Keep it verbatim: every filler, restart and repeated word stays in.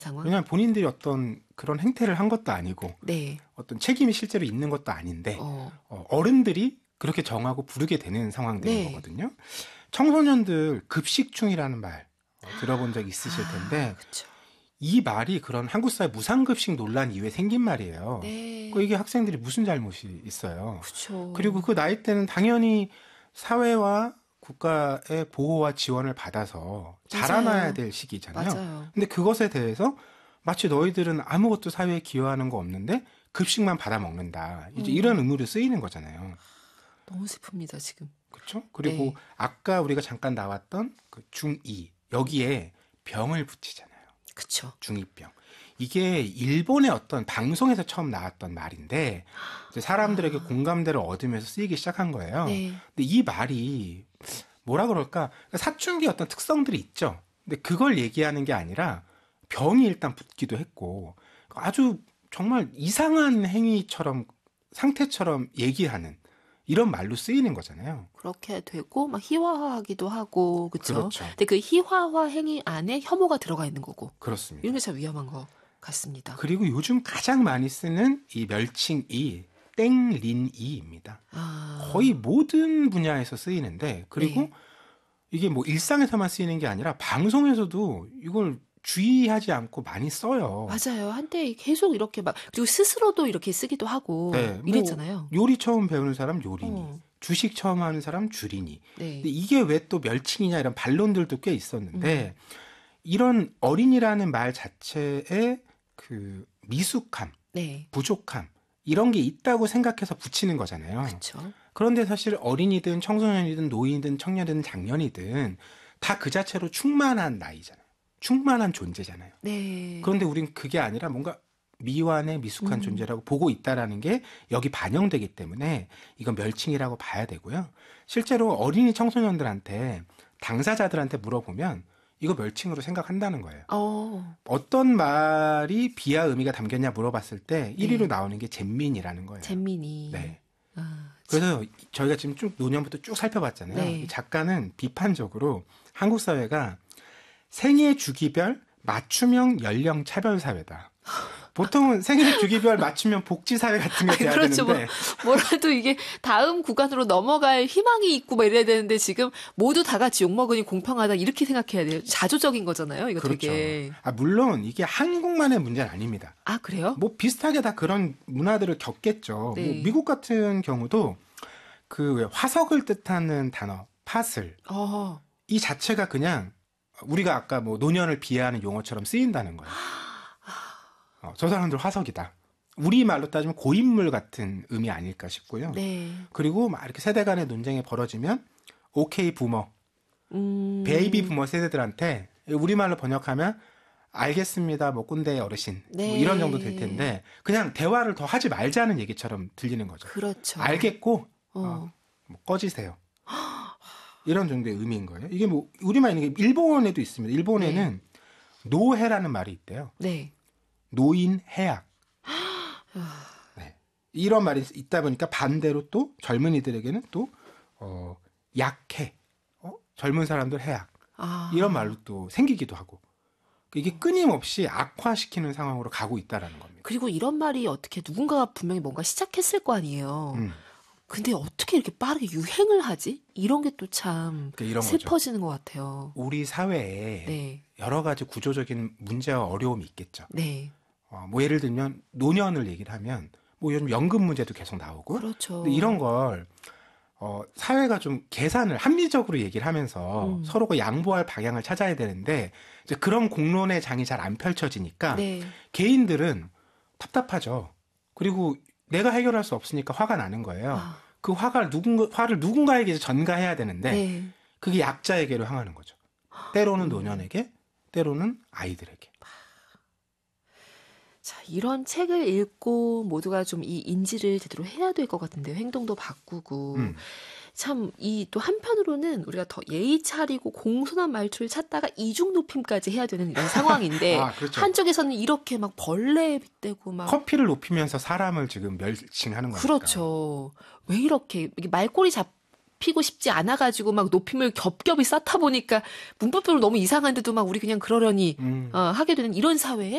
상황. 왜냐하면 본인들이 어떤 그런 행태를 한 것도 아니고 네. 어떤 책임이 실제로 있는 것도 아닌데 어. 어, 어른들이 그렇게 정하고 부르게 되는 상황들인 네. 거거든요. 청소년들 급식충이라는 말 어, 들어본 적 있으실 텐데 아, 그쵸. 이 말이 그런 한국 사회 무상급식 논란 이후에 생긴 말이에요. 네. 그 이게 학생들이 무슨 잘못이 있어요. 그쵸. 그리고 그 나이 때는 당연히 사회와 국가의 보호와 지원을 받아서 자라나야 맞아요. 될 시기잖아요. 맞아요. 근데 그것에 대해서 마치 너희들은 아무것도 사회에 기여하는 거 없는데 급식만 받아 먹는다. 이제 음. 이런 의무를 쓰이는 거잖아요. 너무 슬픕니다, 지금. 그렇죠? 그리고 네. 아까 우리가 잠깐 나왔던 그 중이 여기에 병을 붙이잖아요. 그쵸. 중이병. 이게 일본의 어떤 방송에서 처음 나왔던 말인데 이제 사람들에게 아. 공감대를 얻으면서 쓰이기 시작한 거예요. 네. 근데 이 말이 뭐라 그럴까? 사춘기 어떤 특성들이 있죠. 근데 그걸 얘기하는 게 아니라 병이 일단 붙기도 했고 아주 정말 이상한 행위처럼 상태처럼 얘기하는 이런 말로 쓰이는 거잖아요. 그렇게 되고 막 희화화하기도 하고 그렇죠. 그렇죠. 근데 그 희화화 행위 안에 혐오가 들어가 있는 거고 그렇습니다. 이런 게 참 위험한 것 같습니다. 그리고 요즘 가장 많이 쓰는 이 멸칭이 땡린이입니다. 아. 거의 모든 분야에서 쓰이는데 그리고 네. 이게 뭐 일상에서만 쓰이는 게 아니라 방송에서도 이걸 주의하지 않고 많이 써요. 맞아요. 한때 계속 이렇게 막 그리고 스스로도 이렇게 쓰기도 하고 네, 뭐 이랬잖아요. 요리 처음 배우는 사람 요리니, 어. 주식 처음 하는 사람 주리니. 네. 근데 이게 왜 또 멸칭이냐 이런 반론들도 꽤 있었는데 음. 이런 어린이라는 말 자체에 그 미숙함, 네. 부족함 이런 게 있다고 생각해서 붙이는 거잖아요. 그렇죠. 그런데 사실 어린이든 청소년이든 노인이든 청년이든 장년이든 다 그 자체로 충만한 나이잖아요. 충만한 존재잖아요. 네. 그런데 우린 그게 아니라 뭔가 미완의 미숙한 음. 존재라고 보고 있다라는 게 여기 반영되기 때문에 이건 멸칭이라고 봐야 되고요. 실제로 어린이 청소년들한테 당사자들한테 물어보면 이거 멸칭으로 생각한다는 거예요. 어. 어떤 말이 비하 의미가 담겼냐 물어봤을 때 일 위로 네. 나오는 게 잼민이라는 거예요. 잼민이. 네. 아, 그래서 저희가 지금 쭉 노년부터 쭉 살펴봤잖아요. 네. 이 작가는 비판적으로 한국 사회가 생애 주기별 맞춤형 연령 차별 사회다. 보통은 생애 주기별 맞춤형 복지 사회 같은 게 돼야 그렇죠. 되는데 뭐, 뭐라도 이게 다음 구간으로 넘어갈 희망이 있고 막 이래야 되는데 지금 모두 다 같이 욕먹으니 공평하다 이렇게 생각해야 돼요. 자조적인 거잖아요. 이거 그렇죠. 되게. 아, 물론 이게 한국만의 문제는 아닙니다. 아, 그래요? 뭐 비슷하게 다 그런 문화들을 겪겠죠. 네. 뭐 미국 같은 경우도 그 왜 화석을 뜻하는 단어 파슬 어. 이 자체가 그냥 우리가 아까 뭐 노년을 비하하는 용어처럼 쓰인다는 거예요. 어, 저 사람들 화석이다. 우리 말로 따지면 고인물 같은 의미 아닐까 싶고요. 네. 그리고 막 이렇게 세대 간의 논쟁이 벌어지면 오케이 부머, 음. 베이비 부머 세대들한테 우리말로 번역하면 알겠습니다, 뭐 꼰대 어르신 네. 뭐 이런 정도 될 텐데 그냥 대화를 더 하지 말자는 얘기처럼 들리는 거죠. 그렇죠. 알겠고 어. 어, 뭐 꺼지세요. 이런 정도의 의미인 거예요. 이게 뭐 우리만 있는 게 일본에도 있습니다. 일본에는 노해라는 말이 있대요. 네. 노인 해약. 네. 이런 말이 있다 보니까 반대로 또 젊은이들에게는 또 어, 약해. 어? 젊은 사람들 해약. 아. 이런 말로 또 생기기도 하고. 이게 끊임없이 악화시키는 상황으로 가고 있다라는 겁니다. 그리고 이런 말이 어떻게 누군가가 분명히 뭔가 시작했을 거 아니에요. 음. 근데 어떻게 이렇게 빠르게 유행을 하지? 이런 게 또 참 그러니까 이런 슬퍼지는 것 같아요. 우리 사회에 네. 여러 가지 구조적인 문제와 어려움이 있겠죠. 네. 어, 뭐 예를 들면 노년을 얘기를 하면 뭐 요즘 연금 문제도 계속 나오고 그렇죠. 근데 이런 걸 어, 사회가 좀 계산을 합리적으로 얘기를 하면서 음. 서로가 양보할 방향을 찾아야 되는데 이제 그런 공론의 장이 잘 안 펼쳐지니까 네. 개인들은 답답하죠. 그리고 내가 해결할 수 없으니까 화가 나는 거예요. 아. 그 화가 누군가 화를 누군가에게 전가해야 되는데 네. 그게 약자에게로 향하는 거죠. 때로는 노년에게, 때로는 아이들에게. 자, 이런 책을 읽고 모두가 좀 이 인지를 제대로 해야 될 것 같은데요. 행동도 바꾸고. 음. 참, 이 또 한편으로는 우리가 더 예의 차리고 공손한 말투를 찾다가 이중 높임까지 해야 되는 이런 상황인데 아, 그렇죠. 한쪽에서는 이렇게 막 벌레에 빗대고 막 커피를 높이면서 사람을 지금 멸칭하는 거니까. 그렇죠. 왜 이렇게 이게 말꼬리 잡히고 싶지 않아가지고 막 높임을 겹겹이 쌓다 보니까 문법적으로 너무 이상한데도 막 우리 그냥 그러려니 음. 어, 하게 되는 이런 사회에